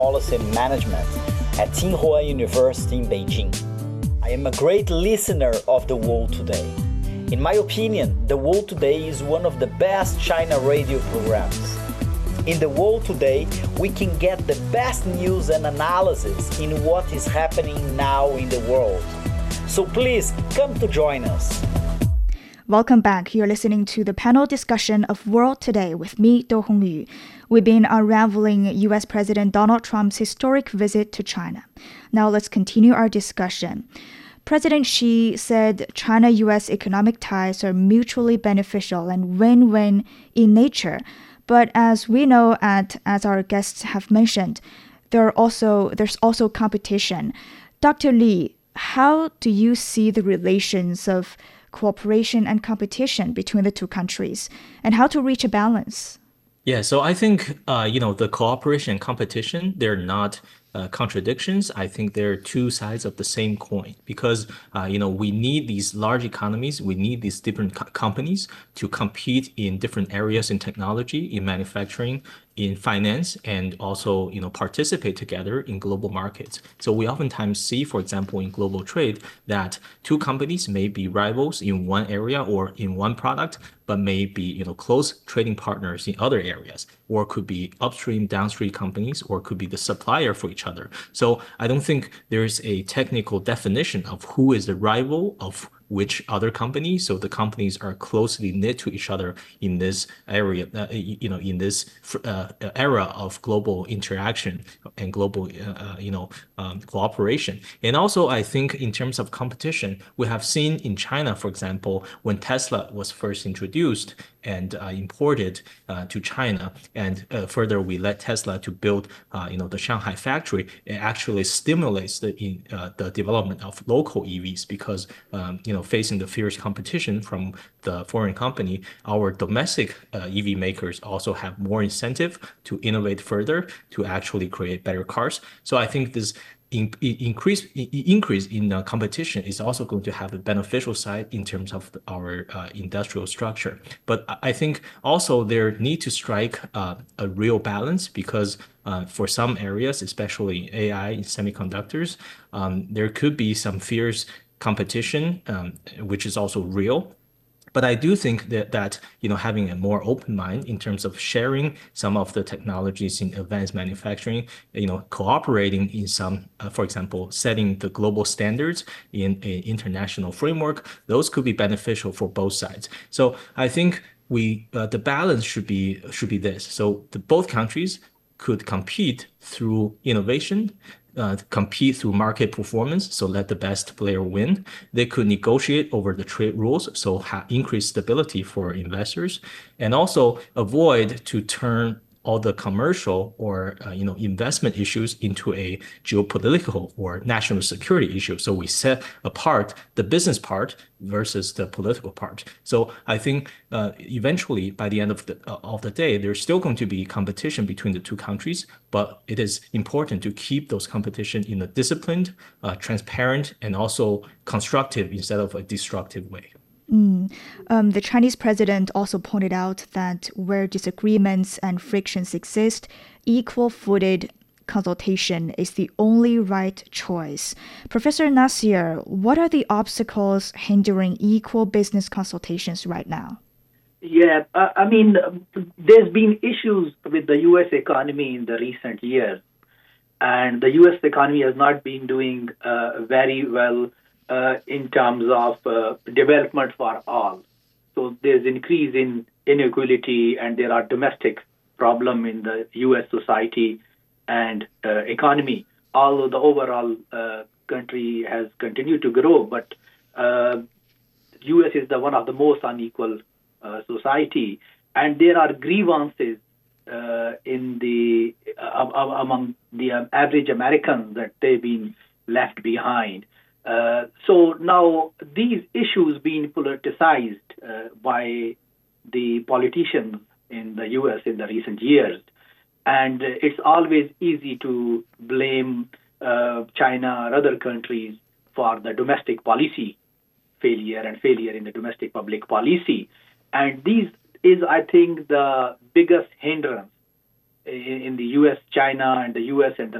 Policy Management at Tsinghua University in Beijing. I am a great listener of The World Today. In my opinion, The World Today is one of the best China radio programs. In The World Today, we can get the best news and analysis in what is happening now in the world. So please come to join us. Welcome back. You're listening to the panel discussion of World Today with me, Do Hongyu. We've been unraveling U.S. President Donald Trump's historic visit to China. Now let's continue our discussion. President Xi said China-U.S. economic ties are mutually beneficial and win-win in nature. But as we know, as our guests have mentioned, there's also competition. Dr. Li, how do you see the relations of cooperation and competition between the two countries, and how to reach a balance? Yeah, so I think, the cooperation and competition, they're not contradictions. I think they're two sides of the same coin because, we need these large economies. We need these different companies to compete in different areas in technology, in manufacturing, in finance, and also, participate together in global markets. So we oftentimes see, for example, in global trade, that two companies may be rivals in one area or in one product, but may be, close trading partners in other areas, or could be upstream, downstream companies, or could be the supplier for each other. So I don't think there's a technical definition of who is the rival of which other company. So the companies are closely knit to each other in this area, in this era of global interaction and global, cooperation. And also, I think in terms of competition, we have seen in China, for example, when Tesla was first introduced and imported to China, and further we let Tesla to build, the Shanghai factory. It actually stimulates the development of local EVs because, facing the fierce competition from the foreign company, our domestic EV makers also have more incentive to innovate further to actually create better cars. So I think this increase in competition is also going to have a beneficial side in terms of our industrial structure. But I think also there need to strike a real balance because for some areas, especially AI and semiconductors, there could be some fierce competition, which is also real. But I do think that having a more open mind in terms of sharing some of the technologies in advanced manufacturing, cooperating in some, for example, setting the global standards in an international framework, those could be beneficial for both sides. So I think the balance should be this. So both countries could compete through innovation, compete through market performance, so let the best player win. They could negotiate over the trade rules, so increase stability for investors, and also avoid to turn all the commercial or investment issues into a geopolitical or national security issue. So we set apart the business part versus the political part. So I think eventually, by the end of the day, there's still going to be competition between the two countries, but it is important to keep those competition in a disciplined, transparent, and also constructive instead of a destructive way. The Chinese president also pointed out that where disagreements and frictions exist, equal-footed consultation is the only right choice. Professor Nasir, what are the obstacles hindering equal business consultations right now? Yeah, there's been issues with the U.S. economy in the recent years, and the U.S. economy has not been doing very well in terms of development for all. So there's increase in inequality and there are domestic problems in the U.S. society and economy. Although the overall country has continued to grow, but U.S. is one of the most unequal society. And there are grievances among the average Americans that they've been left behind. So now these issues being politicized by the politicians in the U.S. in the recent years. And it's always easy to blame China or other countries for the domestic policy failure and failure in the domestic public policy. And these is, I think, the biggest hindrance in the U.S., China, and the U.S. and the